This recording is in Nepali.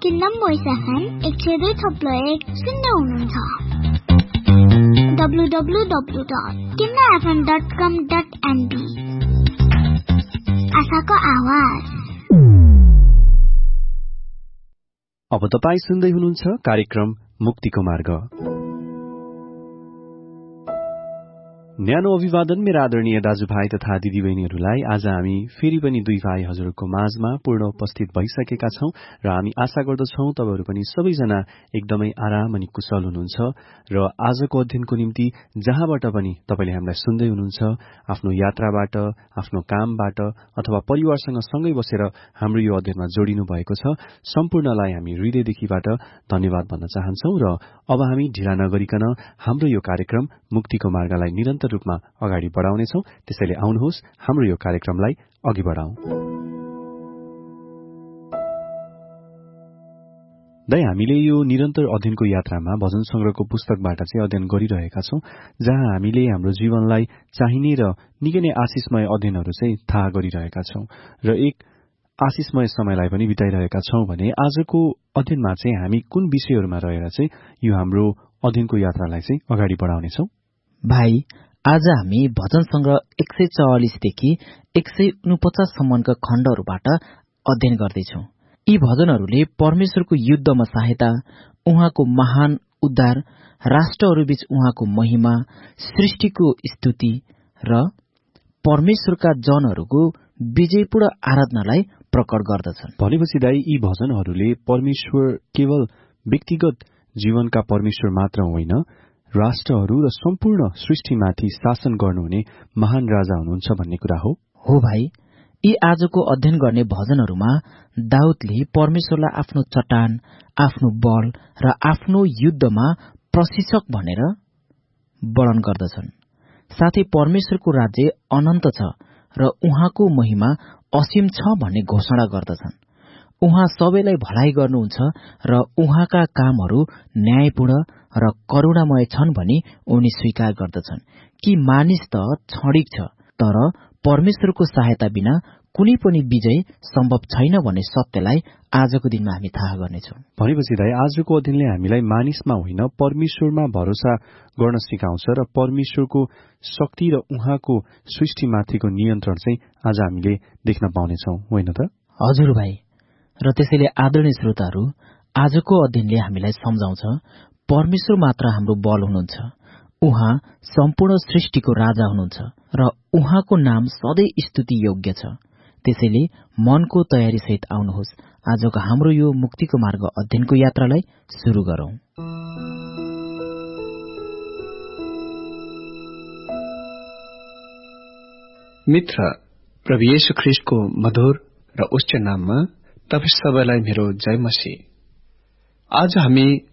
किन्नम भोइस एफएम 102.1 सुन्दै हुनुहुन्छ। www.kimnafm.com.mp आशाको आवाज। अब तपाई सुन्दै हुनुहुन्छ कार्यक्रम मुक्तिको मार्ग। न्यानो अभिवादन मेरा आदरणीय दाजुभाइ तथा दिदीबहिनीहरूलाई। आज हामी फेरि पनि दुई भाइ हजुरको माझमा पूर्ण उपस्थित भइसकेका छौं र हामी आशा गर्दछौं तपाईहरु पनि सबैजना एकदमै आराम अनि कुशल हुनुहुन्छ र आजको अध्ययनको निम्ति जहाँबाट पनि तपाईले हामीलाई सुन्दै हुनुहुन्छ, आफ्नो यात्राबाट, आफ्नो कामबाट अथवा परिवारसँग सँगै बसेर हाम्रो यो अध्ययनमा जोडिनु भएको छ, सम्पूर्णलाई हामी हृदयदेखिबाट धन्यवाद भन्न चाहन्छौं र अब हामी ढिला नगरिकन हाम्रो यो कार्यक्रम मुक्तिको मार्गलाई निरन्तर रूपमा अगाडि बढाउनेछौं। त्यसैले आउनुहोस् हाम्रो यो कार्यक्रमलाई अघि बढाउँ। हामीले यो निरन्तर अध्ययनको यात्रामा भजन संग्रहको पुस्तकबाट चाहिँ अध्ययन गरिरहेका छौं, जहाँ हामीले हाम्रो जीवनलाई चाहिने र निकै नै आशिषमय अध्ययनहरू चाहिँ थाहा गरिरहेका छौं र एक आशिषमय समयलाई पनि बिताइरहेका छौं भने आजको अध्ययनमा चाहिँ हामी कुन विषयहरूमा रहेर चाहिँ यो हाम्रो अध्ययनको यात्रालाई चाहिँ अगाडि बढाउनेछौं? भाइ, आज हामी भजन संग्रह 144 देखि 149 सम्मका खण्डहरूबाट अध्ययन गर्दैछौं। यी भजनहरूले परमेश्वरको युद्धमा सहायता, उहाँको महान उद्धार, राष्ट्रहरूबीच उहाँको महिमा, सृष्टिको स्तुति र परमेश्वरका जनहरूको विजयपूर्ण आराधनालाई प्रकट गर्दछन्। भनेपछि दाइ, यी भजनहरूले परमेश्वर केवल व्यक्तिगत जीवनका परमेश्वर मात्र होइन, राष्ट्रहरू र सम्पूर्ण सृष्टिमाथि शासन गर्नुहुने महान राजा हुनुहुन्छ भन्ने कुरा हो। हो भाइ, यी आजको अध्ययन गर्ने भजनहरूमा दाउदले परमेश्वरलाई आफ्नो चट्टान, आफ्नो बल र आफ्नो युद्धमा प्रशिक्षक भनेर वर्णन गर्दछन्। साथै परमेश्वरको राज्य अनन्त छ र उहाँको महिमा असीम छ भन्ने घोषणा गर्दछन्। उहाँ सबैलाई भलाइ गर्नुहुन्छ र उहाँका कामहरू न्यायपूर्ण र करुणामय छन् भनी उनी स्वीकार गर्दछन् कि मानिस त क्षणिक छ, तर परमेश्वरको सहायता बिना कुनै पनि विजय सम्भव छैन भन्ने सत्यलाई आजको दिनमा हामी थाहा गर्नेछौँ। भनेपछि दाइ, आजको अध्ययनले हामीलाई मानिसमा होइन परमेश्वरमा भरोसा गर्न सिकाउँछ र परमेश्वरको शक्ति र उहाँको सृष्टिमाथिको नियन्त्रण चाहिँ आज हामीले देख्न पाउनेछौँ, होइन त? हजुर भाइ, र त्यसैले आदरणीय श्रोताहरू, आजको अध्ययनले हामीलाई सम्झाउँछ परमेश्वर मात्र हाम्रो बल हुनुहुन्छ। उहाँ सम्पूर्ण सृष्टिको राजा हुनुहुन्छ र उहाँको नाम सधैँ स्तुति योग्य छ। त्यसैले मनको तयारी सहित आउनुहोस्, आजको हाम्रो यो मुक्तिको मार्ग अध्ययनको यात्रालाई सुरु गरौं। मित्र, प्रभु येशू ख्रीष्टको मधुर र उच्च नाममा तपाईं सबैलाई मेरो जय मसीह। आज हामी